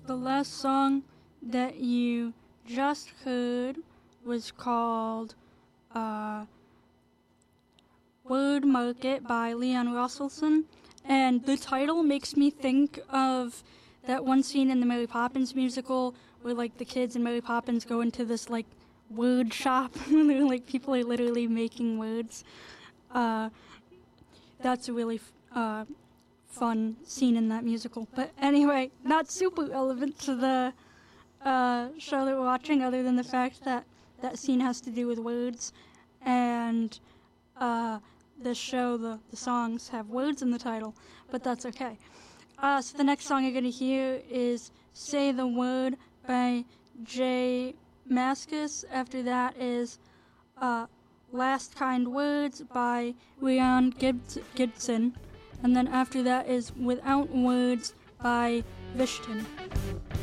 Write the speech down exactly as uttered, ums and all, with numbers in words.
the last song that you just heard was called uh, Word Market by Leon Russellson. And the title makes me think of that one scene in the Mary Poppins musical where, like, the kids in Mary Poppins go into this, like, word shop. They're, like, people are literally making words. Uh, that's a really f- uh, fun scene in that musical. But anyway, not super relevant to the uh, show that we're watching, other than the fact that that scene has to do with words. And uh, the show, the, the songs have words in the title, but that's okay. Uh, so the next song you're going to hear is Say the Word by Jay Mascis. After that is uh, Last Kind Words by Leon Gibbs- Gibson. And then after that is Without Words by Vishton.